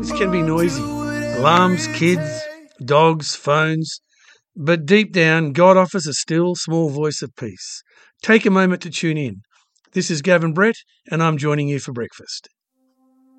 surroundings can be noisy. Alarms, kids, dogs, phones. But deep down, God offers a still, small voice of peace. Take a moment to tune in. This is Gavin Brett, and I'm joining you for breakfast.